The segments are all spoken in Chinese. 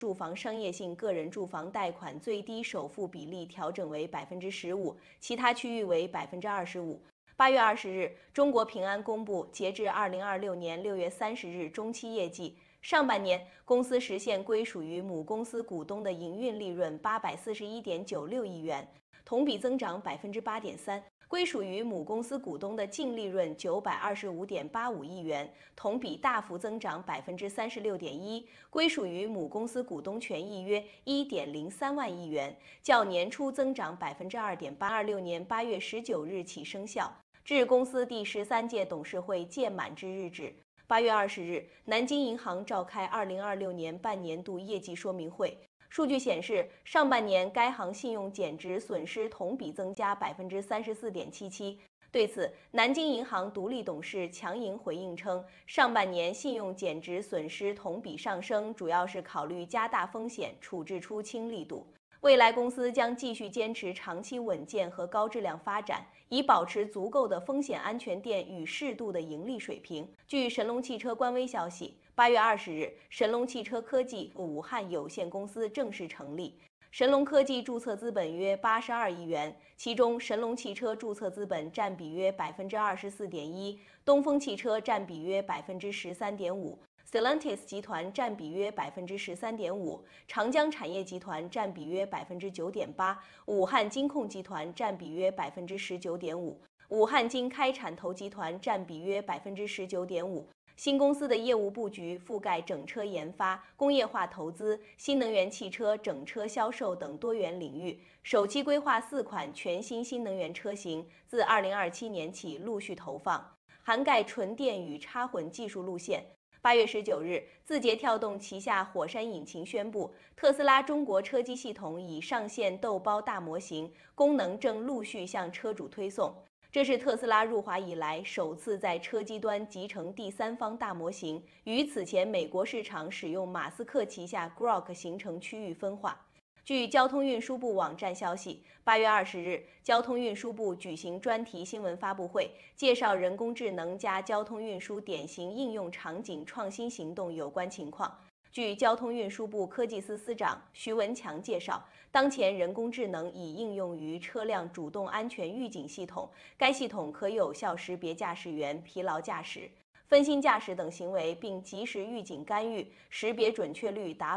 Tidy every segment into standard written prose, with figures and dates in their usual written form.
住房商业性个人住房贷款最低首付比例调整为15%，其他区域为25%。8月20日，中国平安公布截至2026年6月30日中期业绩。上半年，公司实现归属于母公司股东的营运利润841.96亿元，同比增长8.3%。归属于母公司股东的净利润925.85亿元，同比大幅增长36.1%，归属于母公司股东权益约1.03万亿元，较年初增长2.8%。26年8月19日起生效，至公司第13届董事会届满之日止。8月20日，南京银行召开2026年半年度业绩说明会。数据显示，上半年该行信用减值损失同比增加34.77%。对此，南京银行独立董事强莹回应称，上半年信用减值损失同比上升，主要是考虑加大风险处置出清力度。未来公司将继续坚持长期稳健和高质量发展，以保持足够的风险安全垫与适度的盈利水平。据神龙汽车官微消息，8月20日，神龙汽车科技武汉有限公司正式成立。神龙科技注册资本约82亿元，其中神龙汽车注册资本占比约24.1%，东风汽车占比约13.5%。Stellantis 集团占比约13.5%，长江产业集团占比约9.8%，武汉金控集团占比约19.5%，武汉金开产投集团占比约19.5%。新公司的业务布局覆盖整车研发、工业化投资、新能源汽车整车销售等多元领域，首期规划4款全新新能源车型，自2027年起陆续投放，涵盖纯电与插混技术路线。8月19日，字节跳动旗下火山引擎宣布，特斯拉中国车机系统已上线豆包大模型，功能正陆续向车主推送。这是特斯拉入华以来首次在车机端集成第三方大模型，与此前美国市场使用马斯克旗下 Grok 形成区域分化。据交通运输部网站消息，8月20日，交通运输部举行专题新闻发布会，介绍人工智能加交通运输典型应用场景创新行动有关情况。据交通运输部科技司司长徐文强介绍，当前人工智能已应用于车辆主动安全预警系统，该系统可有效识别驾驶员疲劳驾驶、分心驾驶等行为，并及时预警干预，识别准确率达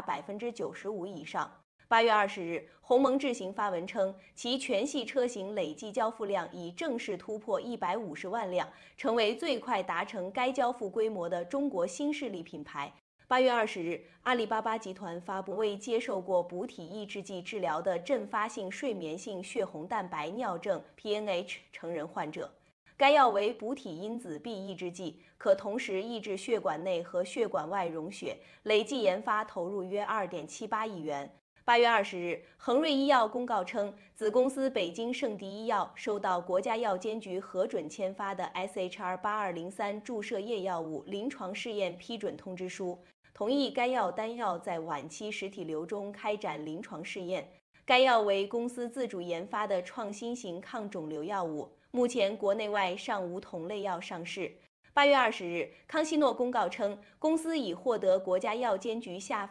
95%以上。8月20日，鸿蒙智行发文称，其全系车型累计交付量已正式突破150万辆，成为最快达成该交付规模的中国新势力品牌。8月20日，阿里巴巴集团发布为接受过补体抑制剂治疗的阵发性睡眠性血红蛋白尿症 （PNH） 成人患者。该药为补体因子 B 抑制剂，可同时抑制血管内和血管外溶血，累计研发投入约2.78亿元。8月20日，恒瑞医药公告称，子公司北京圣迪医药收到国家药监局核准签发的 SHR8203 注射液药物临床试验批准通知书，同意该药单药在晚期实体瘤中开展临床试验。该药为公司自主研发的创新型抗肿瘤药物，目前国内外尚无同类药上市。8月20日，康希诺公告称，公司已获得国家药监局下